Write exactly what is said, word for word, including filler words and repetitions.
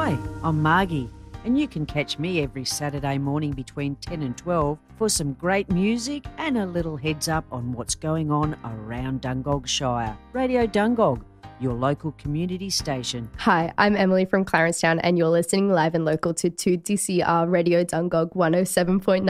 Hi, I'm Margie, and you can catch me every Saturday morning between ten and twelve for some great music and a little heads up on what's going on around Dungog Shire. Radio Dungog, your local community station. Hi, I'm Emily from Clarencetown, and you're listening live and local to two D C R Radio Dungog one oh seven point nine.